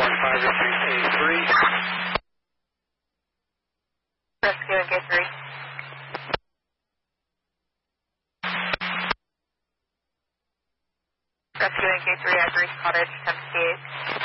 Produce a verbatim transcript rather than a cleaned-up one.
one five three A three. Rescue and Gate three. Rescue and Gate three at Greece Cottage, ten fifty-eight.